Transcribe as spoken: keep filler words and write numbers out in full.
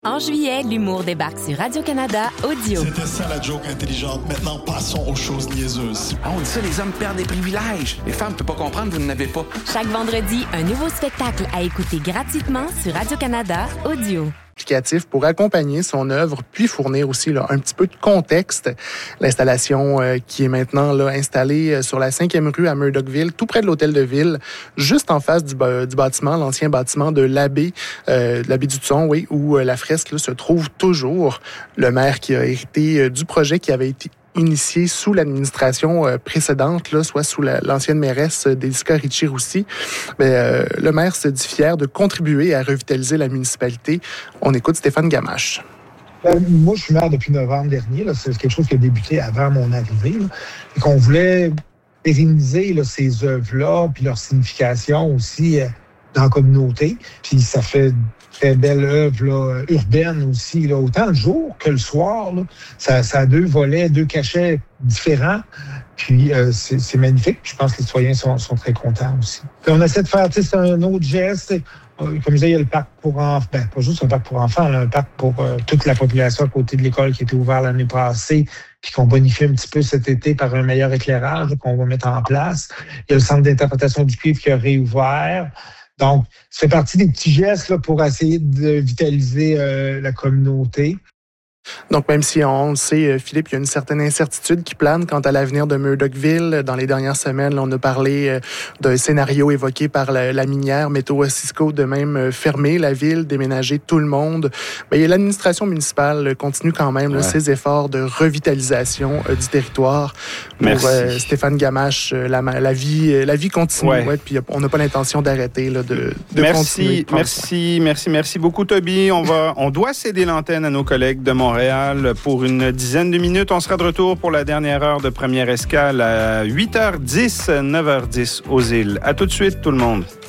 En juillet, l'humour débarque sur Radio-Canada Audio. C'était ça la joke intelligente. Maintenant, passons aux choses niaiseuses. Ah, on dit ça, les hommes perdent des privilèges. Les femmes ne peuvent pas comprendre, vous n'en avez pas. Chaque vendredi, un nouveau spectacle à écouter gratuitement sur Radio-Canada Audio. Pour accompagner son œuvre, puis fournir aussi là, un petit peu de contexte. L'installation euh, qui est maintenant là, installée euh, sur la cinquième rue à Murdochville, tout près de l'hôtel de ville, juste en face du, euh, du bâtiment, l'ancien bâtiment de l'abbé, euh, de l'abbé du Thon, oui, où euh, la fresque là, se trouve toujours. Le maire qui a hérité euh, du projet qui avait été initié sous l'administration euh, précédente, là, soit sous la, l'ancienne mairesse euh, Déliska Ritchie-Roussy. Mais, euh, le maire se dit fier de contribuer à revitaliser la municipalité. On écoute Stéphane Gamache. Ben, moi, je suis maire depuis novembre dernier. Là. C'est quelque chose qui a débuté avant mon arrivée. Là. Et qu'on voulait pérenniser là, ces œuvres-là, puis leur signification aussi euh, dans la communauté. Puis ça fait très belle œuvre là, urbaine aussi, là, autant le jour que le soir. Là. Ça, ça a deux volets, deux cachets différents. Puis euh, c'est, c'est magnifique. Puis je pense que les citoyens sont, sont très contents aussi. Puis on essaie de faire un autre geste. Comme je disais, il y a le parc pour enfants. Ben, pas juste un parc pour enfants, là, un parc pour euh, toute la population à côté de l'école qui était ouvert l'année passée, puis qu'on bonifie un petit peu cet été par un meilleur éclairage là, qu'on va mettre en place. Il y a le centre d'interprétation du cuivre qui a réouvert. Donc, ça fait partie des petits gestes là, pour essayer de vitaliser euh, la communauté. Donc, même si on le sait, Philippe, il y a une certaine incertitude qui plane quant à l'avenir de Murdochville. Dans les dernières semaines, là, on a parlé d'un scénario évoqué par la, la minière Météo Cisco de même fermer la ville, déménager tout le monde. Mais l'administration municipale continue quand même ouais. là, ses efforts de revitalisation euh, du territoire. Pour euh, Stéphane Gamache, la, la, vie, la vie continue. Ouais. Ouais, puis on n'a pas l'intention d'arrêter là, de, de merci, continuer. De merci, merci, merci beaucoup, Toby. On, va, on doit céder l'antenne à nos collègues de Montréal. Montréal pour une dizaine de minutes. On sera de retour pour la dernière heure de première escale à huit heures dix, neuf heures dix aux îles. À tout de suite, tout le monde.